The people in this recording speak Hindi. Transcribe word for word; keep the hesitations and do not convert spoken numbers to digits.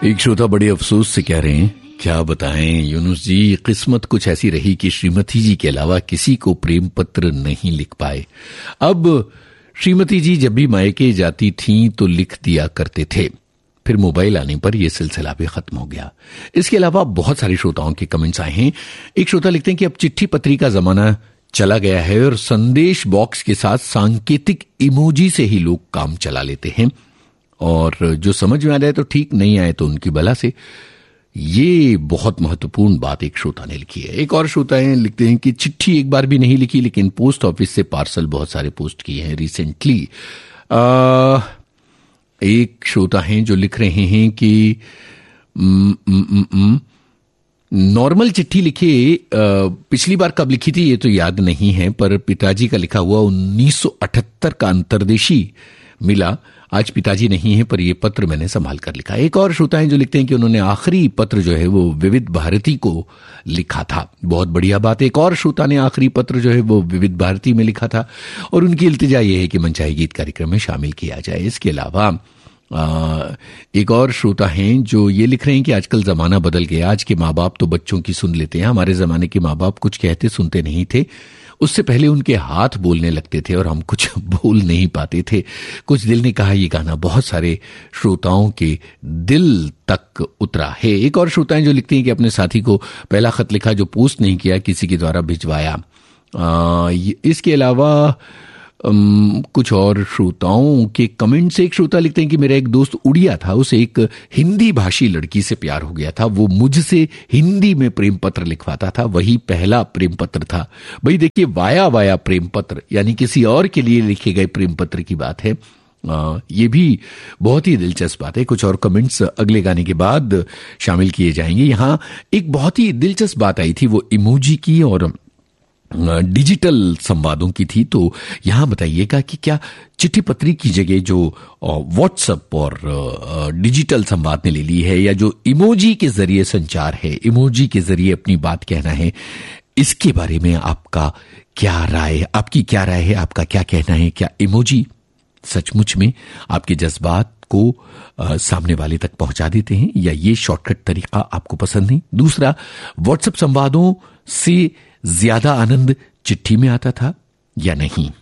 एक श्रोता बड़े अफसोस से कह रहे हैं, क्या बताएं यूनुस जी, किस्मत कुछ ऐसी रही कि श्रीमती जी के अलावा किसी को प्रेम पत्र नहीं लिख पाए। अब श्रीमती जी जब भी मायके जाती थीं तो लिख दिया करते थे, फिर मोबाइल आने पर यह सिलसिला भी खत्म हो गया। इसके अलावा बहुत सारे श्रोताओं के कमेंट्स आए हैं। एक श्रोता लिखते हैं कि अब चिट्ठी पत्री का जमाना चला गया है और संदेश बॉक्स के साथ सांकेतिक इमोजी से ही लोग काम चला लेते हैं, और जो समझ में आ जाए तो ठीक, नहीं आए तो उनकी बला से। ये बहुत महत्वपूर्ण बात एक श्रोता ने लिखी है। एक और श्रोता है लिखते हैं कि चिट्ठी एक बार भी नहीं लिखी, लेकिन पोस्ट ऑफिस से पार्सल बहुत सारे पोस्ट किए हैं रिसेंटली। एक श्रोता हैं जो लिख रहे हैं कि नॉर्मल चिट्ठी लिखी, पिछली बार कब लिखी थी ये तो याद नहीं है, पर पिताजी का लिखा हुआ उन्नीस सौ अठहत्तर का अंतर्देशी मिला। आज पिताजी नहीं है, पर यह पत्र मैंने संभाल कर लिखा। एक और श्रोता हैं जो लिखते हैं कि उन्होंने आखिरी पत्र जो है वो विविध भारती को लिखा था। बहुत बढ़िया बात। एक और श्रोता ने आखिरी पत्र जो है वो विविध भारती में लिखा था और उनकी इल्तिजा यह है कि मनचाही गीत कार्यक्रम में शामिल किया जाए। इसके अलावा आ, एक और श्रोता हैं जो ये लिख रहे हैं कि आजकल जमाना बदल गया, आज के माँ बाप तो बच्चों की सुन लेते हैं, हमारे जमाने के माँ बाप कुछ कहते सुनते नहीं थे, उससे पहले उनके हाथ बोलने लगते थे और हम कुछ बोल नहीं पाते थे। कुछ दिल ने कहा, ये गाना बहुत सारे श्रोताओं के दिल तक उतरा है। एक और श्रोता हैं जो लिखते हैं कि अपने साथी को पहला खत लिखा जो पोस्ट नहीं किया, किसी के द्वारा भिजवाया। इसके अलावा Um, कुछ और श्रोताओं के कमेंट से एक श्रोता लिखते हैं कि मेरा एक दोस्त उड़िया था, उसे एक हिंदी भाषी लड़की से प्यार हो गया था, वो मुझसे हिंदी में प्रेम पत्र लिखवाता था, वही पहला प्रेम पत्र था। भाई देखिए, वाया वाया प्रेम पत्र यानी किसी और के लिए लिखे गए प्रेम पत्र की बात है। आ, ये भी बहुत ही दिलचस्प बात है। कुछ और कमेंट्स अगले गाने के बाद शामिल किए जाएंगे। यहाँ एक बहुत ही दिलचस्प बात आई थी, वो इमोजी की और डिजिटल संवादों की थी। तो यहां बताइएगा कि क्या चिट्ठी पत्री की जगह जो व्हाट्सएप और डिजिटल संवाद ने ले ली है, या जो इमोजी के जरिए संचार है, इमोजी के जरिए अपनी बात कहना है, इसके बारे में आपका क्या राय है? आपकी क्या राय है? आपका क्या कहना है? क्या इमोजी सचमुच में आपके जज्बात को आ, सामने वाले तक पहुंचा देते हैं, या ये शॉर्टकट तरीका आपको पसंद नहीं? दूसरा, व्हाट्सएप संवादों से ज्यादा आनंद चिट्ठी में आता था या नहीं?